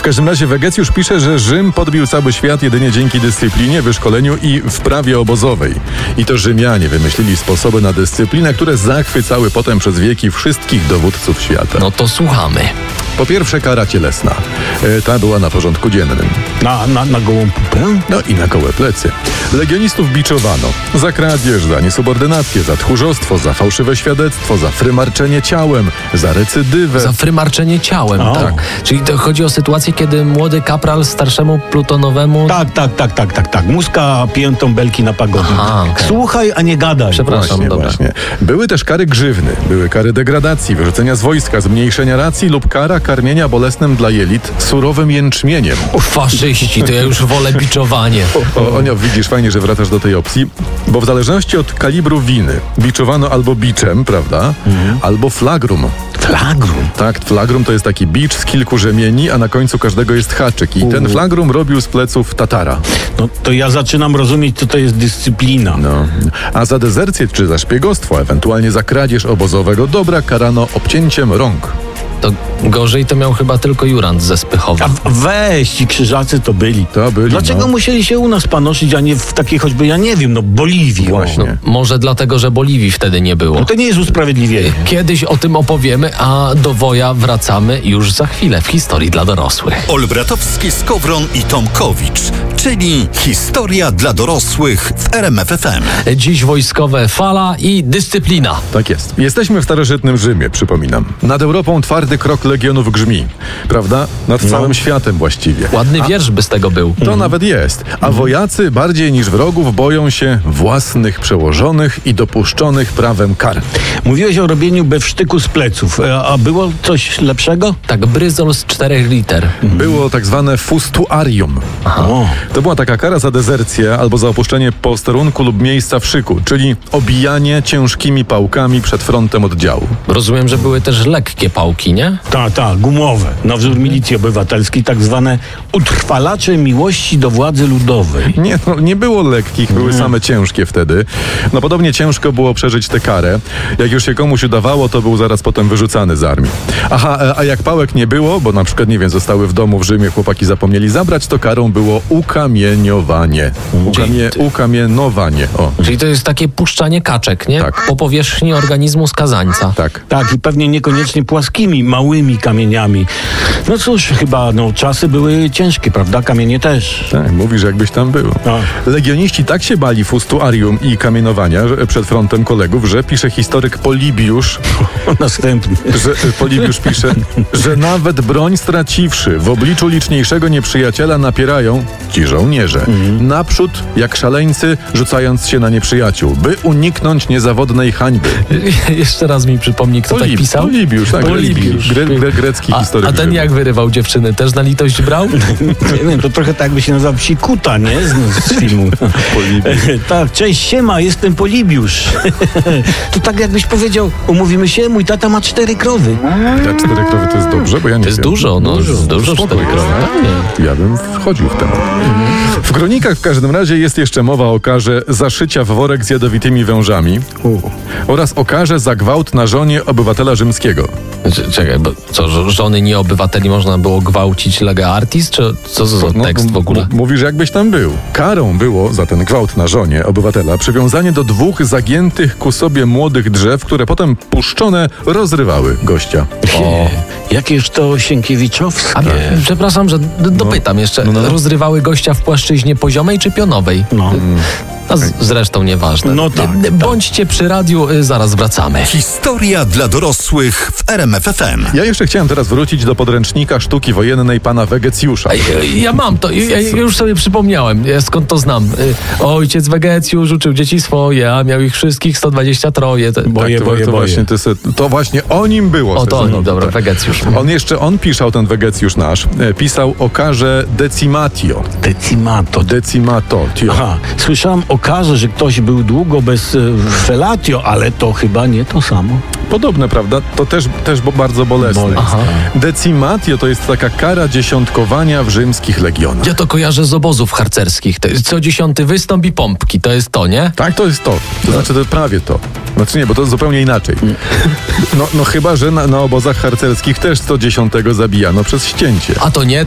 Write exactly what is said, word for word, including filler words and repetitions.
każdym razie Wegecjusz pisze, że Rzym podbił cały świat jedynie dzięki dyscyplinie, wyszkoleniu i wprawie obozowej. I to Rzymianie wymyślili sposoby na dyscyplinę, które zachwycały potem przez wieki wszystkich dowódców świata. No to słuchamy. Po pierwsze kara cielesna. E, ta była na porządku dziennym. Na, na, na gołą pupę? No i na gołe plecy. Legionistów biczowano za kradzież, za niesubordynację, za tchórzostwo, za fałszywe świadectwo, za frymarczenie ciałem, za recydywę. Za frymarczenie ciałem, O. tak. Czyli to chodzi o sytuację, kiedy młody kapral starszemu plutonowemu... Tak, tak, tak, tak, tak, tak. Muska piętą belki na pagodnie. Aha, okej. Słuchaj, a nie gadaj. Przepraszam. Właśnie, dobra. właśnie. Były też kary grzywny, były kary degradacji, wyrzucenia z wojska, zmniejszenia racji lub kara karmienia bolesnym dla jelit surowym jęczmieniem. Faszyści, to ja już wolę biczowanie. O, Onio, widzisz, fajnie, że wracasz do tej opcji, bo w zależności od kalibru winy biczowano albo biczem, prawda, albo flagrum. Flagrum. Tak, flagrum to jest taki bicz z kilku rzemieni, a na końcu każdego jest haczyk i ten flagrum robił z pleców Tatara. No to ja zaczynam rozumieć, co to jest dyscyplina. No. A za dezercję czy za szpiegostwo, ewentualnie za kradzież obozowego dobra karano obcięciem rąk. To gorzej to miał chyba tylko Jurand ze Spychowa. A w- weź, ci krzyżacy to byli. To byli, Dlaczego no. musieli się u nas panoszyć, a nie w takiej choćby, ja nie wiem, no Boliwii. o. Właśnie. No, może dlatego, że Boliwii wtedy nie było. No to nie jest usprawiedliwienie. Kiedyś o tym opowiemy, a do Woja wracamy już za chwilę w historii dla dorosłych. Olbratowski, Skowron i Tomkowicz, czyli historia dla dorosłych w R M F F M. Dziś wojskowe fala i dyscyplina. Tak jest. Jesteśmy w starożytnym Rzymie, przypominam. Nad Europą twardy krok legionów grzmi, prawda? Nad No. całym światem właściwie. Ładny wiersz by z tego był. To nawet jest. A wojacy bardziej niż wrogów boją się własnych przełożonych i dopuszczonych prawem kar. Mówiłeś o robieniu bewsztyku z pleców, a, a było coś lepszego? Tak, bryzol z czterech liter. Było tak zwane fustuarium. O. To była taka kara za dezercję albo za opuszczenie posterunku lub miejsca w szyku, czyli obijanie ciężkimi pałkami przed frontem oddziału. Rozumiem, że były też lekkie pałki, nie? Tak, tak, gumowe. Na wzór milicji obywatelskiej, tak zwane utrwalacze miłości do władzy ludowej. Nie, no, nie było lekkich, były same ciężkie wtedy. No podobnie ciężko było przeżyć tę karę. Jak już się komuś udawało, to był zaraz potem wyrzucany z armii. Aha, a jak pałek nie było, bo na przykład, nie wiem, zostały w domu w Rzymie, chłopaki zapomnieli zabrać, to karą było ukamieniowanie. Ukamie, ukamienowanie, o. Czyli to jest takie puszczanie kaczek, nie? Tak. Po powierzchni organizmu skazańca. Tak. Tak, i pewnie niekoniecznie płaskimi, małymi kamieniami. No cóż, chyba no, czasy były ciężkie, prawda? Kamienie też. Tak, mówisz, jakbyś tam był. A. Legioniści tak się bali fustuarium i kamienowania że, przed frontem kolegów, że pisze historyk Polibiusz, Następny. że Polibiusz pisze, że nawet broń straciwszy w obliczu liczniejszego nieprzyjaciela napierają ci żołnierze naprzód jak szaleńcy, rzucając się na nieprzyjaciół, by uniknąć niezawodnej hańby. Jeszcze raz mi przypomnij, kto tak Polib- pisał? Polibiusz, tak, Polibiusz. Gre, gre, grecki A, historyk. a ten Rzymu. jak wyrywał dziewczyny? Też na litość brał? Nie wiem, to trochę tak jakby się nazywał Psikuta, nie? Z, z filmu. Polibiusz. Tak, cześć, siema, jestem Polibiusz. To tak jakbyś powiedział, umówimy się, mój tata ma cztery krowy. Te cztery krowy to jest dobrze, bo ja nie To jest wiem. dużo, no. Dużo, dużo Spoko cztery jest. krowy. Tak, nie. Ja bym wchodził w temat. W kronikach w każdym razie jest jeszcze mowa o karze zaszycia w worek z jadowitymi wężami oraz o karze za gwałt na żonie obywatela rzymskiego. C- Czekaj, bo co, żo- żony nieobywateli można było gwałcić lega artis? Czy co to za No, tekst w ogóle? m- Mówisz, jakbyś tam był. Karą było za ten gwałt na żonie obywatela przywiązanie do dwóch zagiętych ku sobie młodych drzew, które potem puszczone rozrywały gościa. O. Jakież to Sienkiewiczowskie. A, przepraszam, że d- dopytam jeszcze. no, no. Rozrywały gościa w płaszczyźnie poziomej czy pionowej? No. A z, zresztą nieważne. No tak, Y, Bądźcie przy radiu, y, zaraz wracamy. Historia dla dorosłych w R M F F M. Ja jeszcze chciałem teraz wrócić do podręcznika sztuki wojennej pana Wegecjusza. Ej, y, Ja mam to, ja ja już sobie przypomniałem, ja skąd to znam. Y, Ojciec Wegecjusz uczył dzieci swoje, a miał ich wszystkich sto dwadzieścia trzy. To, Boję, Tak, to, boję, to, boję. właśnie, to, se- to właśnie o nim było. o to sezonowo, oni, dobra, tak. Wegecjusz. On jeszcze, on pisał, ten Wegecjusz nasz, e, pisał o karze decimatio. Decimato. Decimato, tio. Aha, słyszałem o karze, że ktoś był długo bez e, felatio, ale to chyba nie to samo. Podobne, prawda? To też, też bo bardzo bolesne. Bolesne. Aha. Decimatio to jest taka kara dziesiątkowania w rzymskich legionach. Ja to kojarzę z obozów harcerskich. To jest co dziesiąty wystąp i pompki, to jest to, nie? Tak, to jest to. To znaczy, to prawie to. Znaczy nie, bo to zupełnie inaczej. No, no chyba, że na, na obozach harcerskich też sto dziesiątego zabijano przez ścięcie. A to nie,